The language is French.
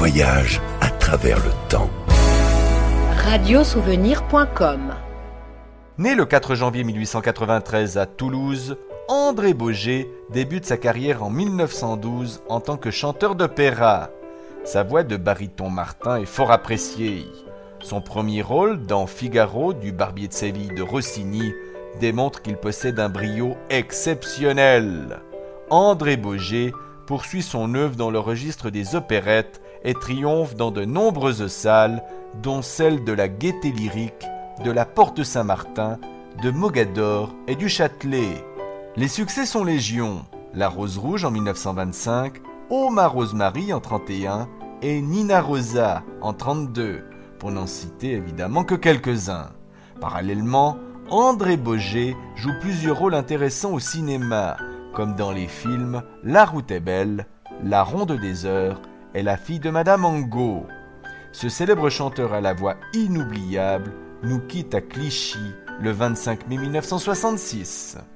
voyage à travers le temps. Radiosouvenir.com. Né le 4 janvier 1893 à Toulouse, André Boget débute sa carrière en 1912 en tant que chanteur d'opéra. Sa voix de baryton Martin est fort appréciée. Son premier rôle dans Figaro du Barbier de Séville de Rossini démontre qu'il possède un brio exceptionnel. André Boget poursuit son œuvre dans le registre des opérettes et triomphe dans de nombreuses salles, dont celle de la Gaîté Lyrique, de la Porte Saint-Martin, de Mogador et du Châtelet. Les succès sont légion. La Rose Rouge en 1925, Oh ma Rosemary en 1931 et Nina Rosa en 1932, pour n'en citer évidemment que quelques-uns. Parallèlement, André Boget joue plusieurs rôles intéressants au cinéma, comme dans les films La Route est belle, La Ronde des Heures et La fille de Madame Angot. Ce célèbre chanteur à la voix inoubliable nous quitte à Clichy le 25 mai 1966.